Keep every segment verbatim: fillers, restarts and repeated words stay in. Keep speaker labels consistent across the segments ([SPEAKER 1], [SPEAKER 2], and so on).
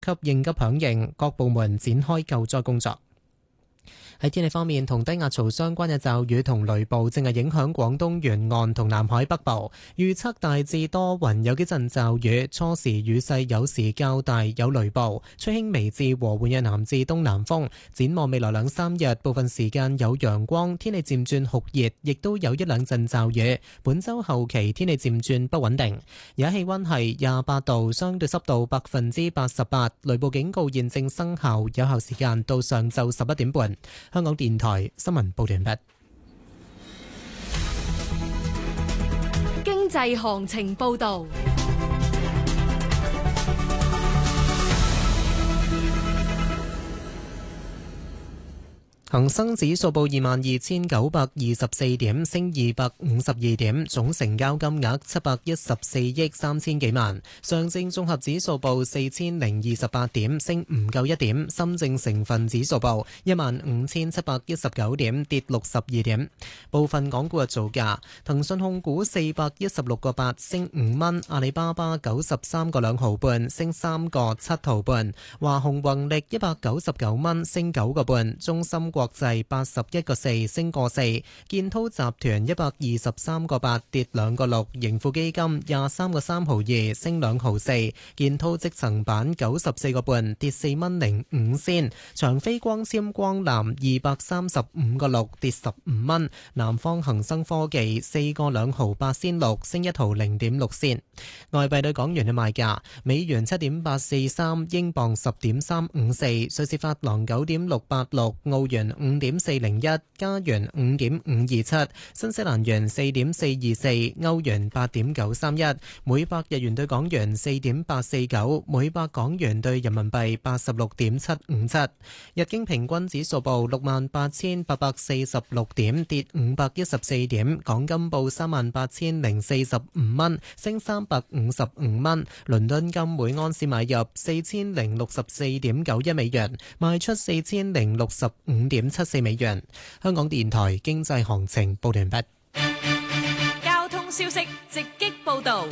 [SPEAKER 1] 級應急響應，各部門展開救災工作。喺天氣方面，同低壓槽相關嘅驟雨同雷暴正係影響廣東沿岸同南海北部。預測大致多雲，有幾陣驟雨，初時雨勢有時較大，有雷暴，吹輕微至和緩嘅南至東南風。展望未來兩三日，部分時間有陽光，天氣漸轉酷熱，亦都有一兩陣驟雨。本週後期天氣漸轉不穩定。而家氣溫係廿八度，相對濕度百分之八十八，雷暴警告現正生效，有效時間到上晝十一點半。香港電台新聞報道完畢。
[SPEAKER 2] 經濟行情報道。
[SPEAKER 1] 恒生指數報二萬二千九百二十四點，升二百五十二點，總成交金額七百一十四億三千幾萬。上證綜合指數報四千零二十八點，升唔夠一點。深證成分指數報一萬五千七百一十九點，跌六十二點。部分港股嘅造價：騰訊控股四百一十六個八，升五蚊；阿里巴巴九十三個兩毫半，升三個七毫半；華虹宏力一百九十九蚊，升九個半；中芯國際八十一個四，升個四；建滔集團一百二十三個八，跌兩個六；盈富基金廿三個三毫二，升兩毫四；建滔積層板九十四個半，跌四蚊零五仙；長飛光纖光纜二百三十五個六，跌十五蚊；南方恒生科技四個兩毫八仙六，升一毫零點六仙。外幣對港元嘅賣價：美元七點八四三，英鎊十點三五四，瑞士法郎九點六八六，澳元五點四零一，加元五點五二七，新西蘭元四點四二四，歐元八點九三一，每百日元對港元四點八四九，每百港元對人民幣八十六點七五七。日經平均指數報六萬八千八百四十六點，跌五百一十四點。港金報三萬八千零四十五蚊，升三百五十五蚊。倫敦金每安士買入四千零六十四點九一美元，賣出四千零六十五點七四美元。香港電台經濟行情報完畢。
[SPEAKER 2] 交通消息直擊報道。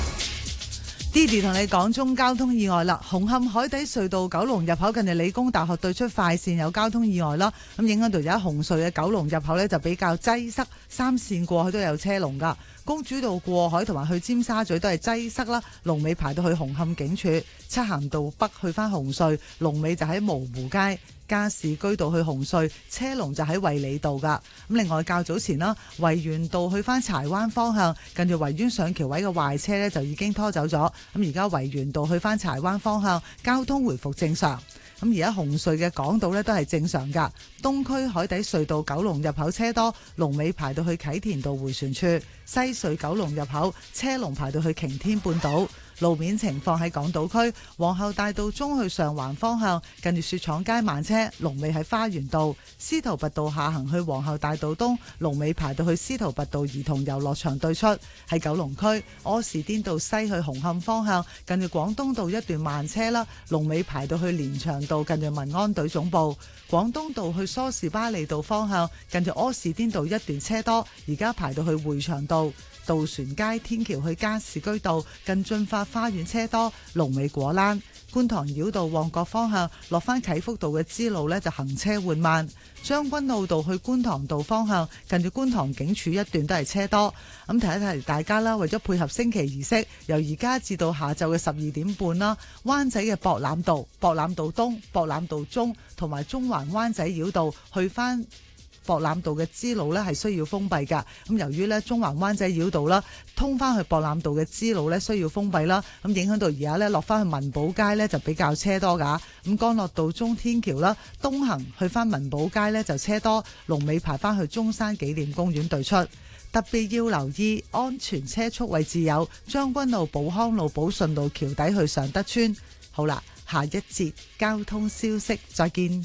[SPEAKER 3] Didi 同你講中交通意外啦，紅磡海底隧道九龍入口近住理工大學對出快線有交通意外啦，咁影響到而家紅隧嘅九龍入口呢，就比較擠塞，三線過去都有車龍噶。公主道過海同埋去尖沙咀都係擠塞啦，龍尾排到去紅磡警署。漆咸道北去翻紅隧，龍尾就喺蕪湖街。加士居道去紅隧，車龍就喺衛理道噶。咁另外較早前啦，維園道去翻柴灣方向，近住維園上橋位嘅壞車呢，就已經拖走咗。咁而家維園道去翻柴灣方向，交通回復正常。咁而家紅隧嘅港島呢，都係正常噶。東區海底隧道九龍入口車多，龍尾排到去啟田道迴旋處；西隧九龍入口車龍排到去擎天半島。路面情況喺港島區皇后大道中去上環方向，近住雪廠街慢車，龍尾喺花園道；司徒拔道下行去皇后大道東，龍尾排到去司徒拔道兒童遊樂場對出。喺九龍區柯士甸道西去紅磡方向，近住廣東道一段慢車啦，龍尾排到去連翔道近住民安隊總部。廣東道去梳士巴利道方向，近住柯士甸道一段車多，而家排到去匯祥道。渡船街天橋去加士居道近駿發花園車多，龍尾果欄。觀塘繞道旺角方向落返啟福道嘅支路呢，就行車緩慢。將軍澳道去觀塘道方向近住觀塘警署一段都係車多。咁提一提大家啦，為咗配合升旗儀式，由而家至到下晝嘅十二點半啦，灣仔嘅博覽道、博覽道東、博覽道中同埋中環灣仔繞道去返博覽道嘅支路呢係需要封閉㗎。咁由於呢中環灣仔繞道啦，通翻去博覽道嘅支路呢需要封閉啦，咁影響到而家呢落翻去文寶街呢就比較車多㗎。咁干諾道中天橋啦，東行去翻文寶街呢就車多，龍尾排翻去中山紀念公園對出。特別要留意安全車速位置有將軍澳寶康路寶順路橋底去尚德村。好啦，下一節交通消息再見。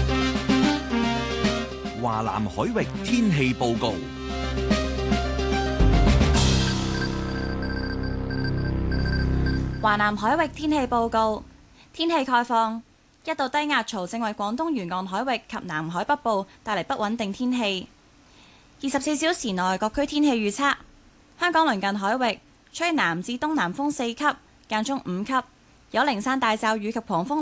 [SPEAKER 4] 華南海域天氣報告。
[SPEAKER 5] 華南海域天氣報告，天氣概況：一道低壓槽正為廣東沿岸海域及南海北部帶嚟不穩定天氣。二十四小時內各區天氣預測：香港鄰近海域吹南至東南風四級，間中五級， 有零散大驟雨及狂風